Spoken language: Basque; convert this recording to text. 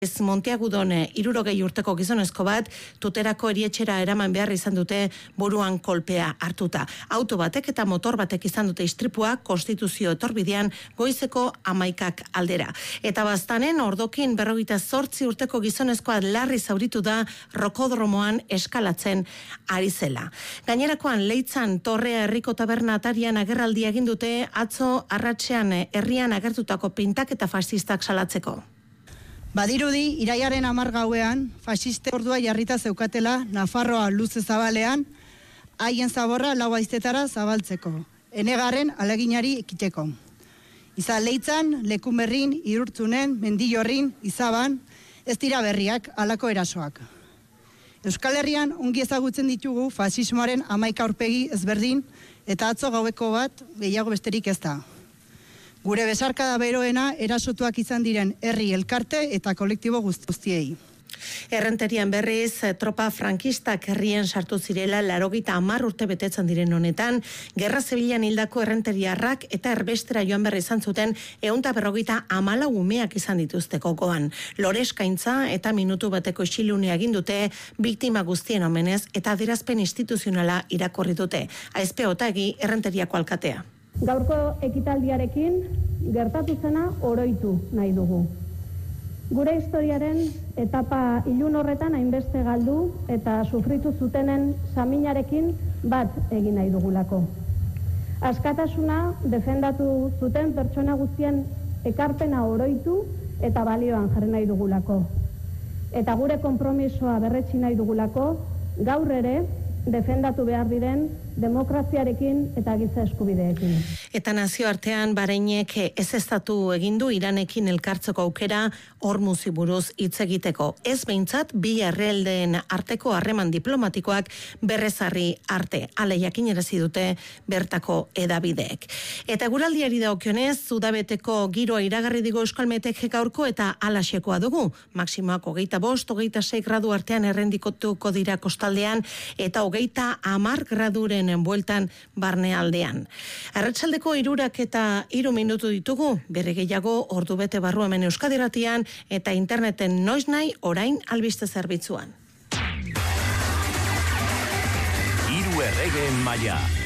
Monteagudon 60 urteko gizonezko bat Tuterako erietxera eraman behar izan dute buruan kolpea hartuta. Auto batek eta motor batek izan dute istripua Konstituzio etorbidean goizeko 11 aldera. Eta Baztanen ordokin 58 urteko gizonezkoa larri zauritu da rokodromoan eskalatzen ari zela. Gainerakoan Leitzan Torrea herriko taberna atarian agerraldia egin dute atzo arratsean herrian agertutako pintaketa fascistak salatzeko. Badirudi, iraiaren 10 gauean, faxiste ordua jarrita zeukatela Nafarroa luze zabalean, haien zaborra lau haiztetara zabaltzeko, enegarren aleginari ekiteko. Izan Leitzan, Lekunberrin, Irurtzunen, Mendillorrin, Izaban, ez dira berriak halako erasoak. Euskal Herrian ongi ezagutzen ditugu faxismoaren 11 aurpegi ezberdin eta atzo gaueko bat gehiago besterik ez da. Gure besarkada beroena erasotuak izan diren herri elkarte eta kolektibo guztiei. Errenterian berriz, tropa frankistak herrien sartu zirela 80 urte betetzen diren honetan, Gerra Zibilan hildako errenteriarrak eta erbestera joan berri izan zuten 154 umeak izan dituzte gogoan. Loreskaintza eta minutu bateko isilunea egin dute biktima guztien omenez eta adierazpen instituzionala irakurri dute. Aizpe Otagi, Errenteriako alkatea. Gaurko ekitaldiarekin gertatu zena oroitu nahi dugu. Gure historiaren etapa ilun horretan hainbeste galdu eta sufritu zutenen saminarekin bat egin nahi dugulako. Askatasuna defendatu zuten pertsona guztien ekarpena oroitu eta balioan jarri nahi dugulako. Eta gure konpromisoa berretsi nahi dugulako, gaur ere defendatu behar diren demokraziarekin eta giza eskubideekin. Eta nazioartean Bahreinek ezeztatu egin du Iranekin elkartzeko aukera Hormuzi buruz hitz egiteko. Ez behintzat bi herrialdeen arteko harreman diplomatikoak berrezarri arte. Hala jakinarazi dute bertako hedabideek. Eta eguraldiari dagokionez, udabeteko giroa iragarri digu Euskalmetek gaurko eta halaxekoa dugu. Maximoak 25-26 gradu artean errendikotuko dira kostaldean eta 30 graduren bueltan barnealdean. Arratsaldeko 3 minutu ditugu, bere gehiago ordubete barru hemen Euskadi Irratian eta interneten noiznahi orain albiste zerbitzuan. Hiru erregeen maila.